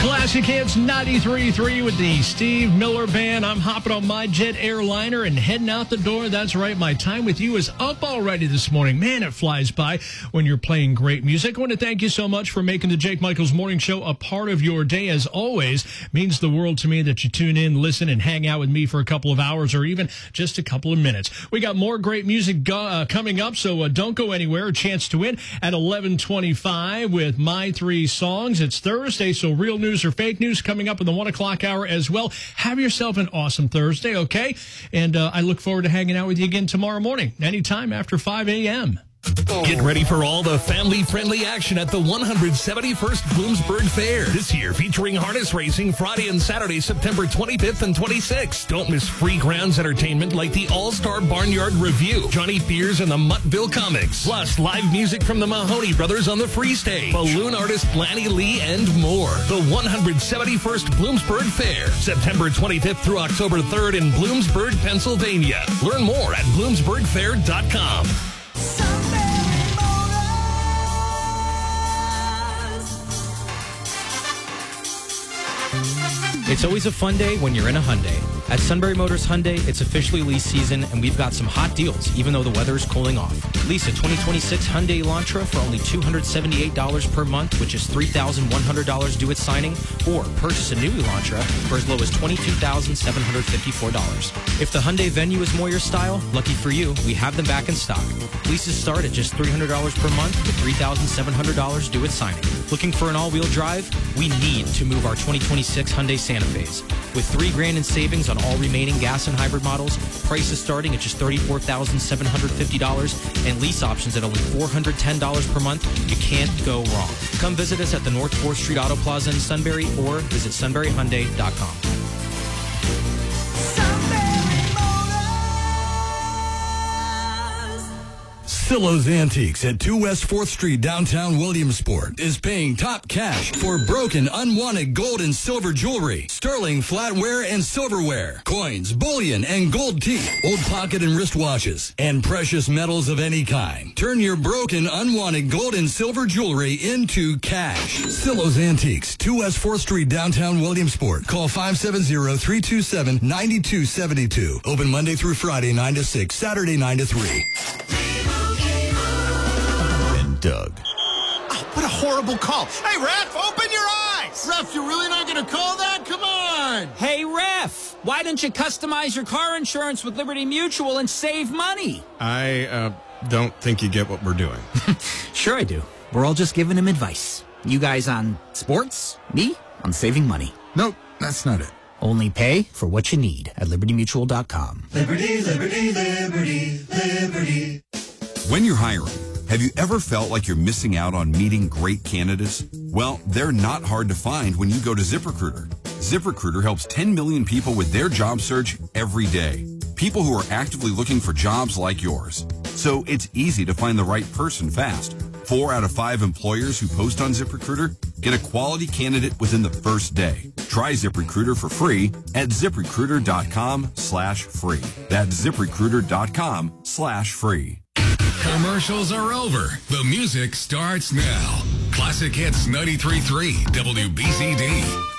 Classic Hits 93.3 with the Steve Miller Band. I'm hopping on my jet airliner and heading out the door. That's right, my time with you is up already this morning. Man, it flies by when you're playing great music. I want to thank you so much for making the Jake Michaels Morning Show a part of your day. As always, means the world to me that you tune in, listen, and hang out with me for a couple of hours or even just a couple of minutes. We got more great music coming up, so don't go anywhere. A chance to win at 11:25 with my three songs. It's Thursday, so real news or fake news coming up in the 1 o'clock hour as well. Have yourself an awesome Thursday, okay? And I look forward to hanging out with you again tomorrow morning, anytime after 5 a.m. Get ready for all the family-friendly action at the 171st Bloomsburg Fair. This year featuring harness racing Friday and Saturday, September 25th and 26th. Don't miss free grounds entertainment like the All-Star Barnyard Review, Johnny Fears and the Muttville Comics, plus live music from the Mahoney Brothers on the free stage, balloon artist Lanny Lee, and more. The 171st Bloomsburg Fair, September 25th through October 3rd in Bloomsburg, Pennsylvania. Learn more at bloomsburgfair.com. It's always a fun day when you're in a Hyundai. At Sunbury Motors Hyundai, it's officially lease season, and we've got some hot deals, even though the weather is cooling off. Lease a 2026 Hyundai Elantra for only $278 per month, which is $3,100 due at signing, or purchase a new Elantra for as low as $22,754. If the Hyundai Venue is more your style, lucky for you, we have them back in stock. Leases start at just $300 per month with $3,700 due at signing. Looking for an all-wheel drive? We need to move our 2026 Hyundai Santa Fe's. With $3,000 in savings on all remaining gas and hybrid models, prices starting at just $34,750, and lease options at only $410 per month, you can't go wrong. Come visit us at the North 4th Street Auto Plaza in Sunbury or visit sunburyhyundai.com. Silo's Antiques at 2 West 4th Street, downtown Williamsport, is paying top cash for broken, unwanted gold and silver jewelry, sterling flatware and silverware, coins, bullion, and gold teeth, old pocket and wristwatches, and precious metals of any kind. Turn your broken, unwanted gold and silver jewelry into cash. Silo's Antiques, 2 West 4th Street, downtown Williamsport. Call 570-327-9272. Open Monday through Friday, 9 to 6, Saturday, 9 to 3. Doug. Oh, what a horrible call. Hey, Ref, open your eyes. Ref, you're really not going to call that? Come on. Hey, Ref, why don't you customize your car insurance with Liberty Mutual and save money? I don't think you get what we're doing. Sure I do. We're all just giving him advice. You guys on sports, me on saving money. Nope, that's not it. Only pay for what you need at libertymutual.com. Liberty, liberty, liberty, liberty. When you're hiring, have you ever felt like you're missing out on meeting great candidates? Well, they're not hard to find when you go to ZipRecruiter. ZipRecruiter helps 10 million people with their job search every day. People who are actively looking for jobs like yours. So it's easy to find the right person fast. 4 out of 5 employers who post on ZipRecruiter get a quality candidate within the first day. Try ZipRecruiter for free at ZipRecruiter.com/free. That's ZipRecruiter.com/free. Commercials are over. The music starts now. Classic Hits 93.3 WBCD.